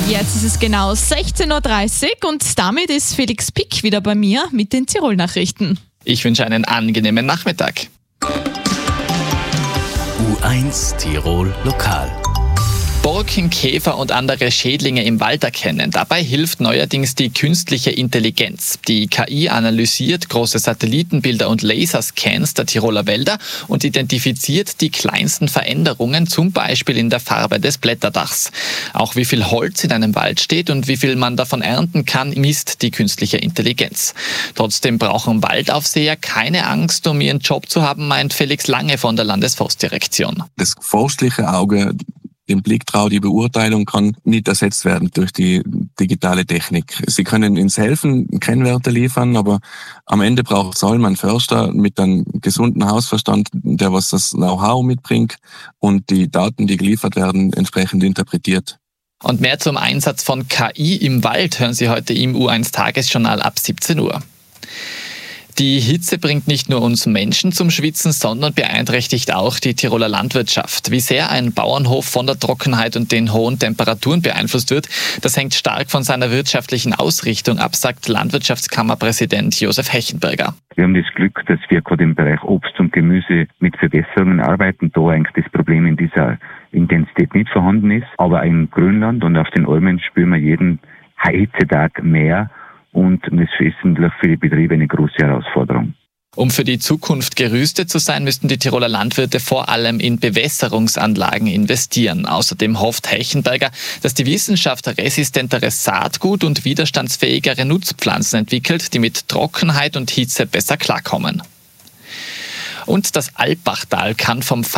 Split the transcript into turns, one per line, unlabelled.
Jetzt ist es genau 16.30 Uhr und damit ist Felix Pick wieder bei mir mit den Tirol-Nachrichten.
Ich wünsche einen angenehmen Nachmittag.
U1 Tirol Lokal.
Borken, Käfer und andere Schädlinge im Wald erkennen. Dabei hilft neuerdings die künstliche Intelligenz. Die KI analysiert große Satellitenbilder und Laserscans der Tiroler Wälder und identifiziert die kleinsten Veränderungen, zum Beispiel in der Farbe des Blätterdachs. Auch wie viel Holz in einem Wald steht und wie viel man davon ernten kann, misst die künstliche Intelligenz. Trotzdem brauchen Waldaufseher keine Angst, um ihren Job zu haben, meint Felix Lange von der Landesforstdirektion.
Das forstliche Auge, den Blick drauf, die Beurteilung kann nicht ersetzt werden durch die digitale Technik. Sie können uns helfen, Kennwerte liefern, aber am Ende braucht es allem einen Förster mit einem gesunden Hausverstand, der was das Know-how mitbringt und die Daten, die geliefert werden, entsprechend interpretiert.
Und mehr zum Einsatz von KI im Wald hören Sie heute im U1 Tagesjournal ab 17 Uhr. Die Hitze bringt nicht nur uns Menschen zum Schwitzen, sondern beeinträchtigt auch die Tiroler Landwirtschaft. Wie sehr ein Bauernhof von der Trockenheit und den hohen Temperaturen beeinflusst wird, das hängt stark von seiner wirtschaftlichen Ausrichtung ab, sagt Landwirtschaftskammerpräsident Josef Hechenberger.
Wir haben das Glück, dass wir gerade im Bereich Obst und Gemüse mit Verbesserungen arbeiten, da eigentlich das Problem in dieser Intensität nicht vorhanden ist. Aber im Grünland und auf den Almen spüren wir jeden Hitzetag mehr. Und das ist für die Betriebe eine große Herausforderung.
Um für die Zukunft gerüstet zu sein, müssten die Tiroler Landwirte vor allem in Bewässerungsanlagen investieren. Außerdem hofft Hechenberger, dass die Wissenschaft resistenteres Saatgut und widerstandsfähigere Nutzpflanzen entwickelt, die mit Trockenheit und Hitze besser klarkommen. Und das Alpbachtal kann vom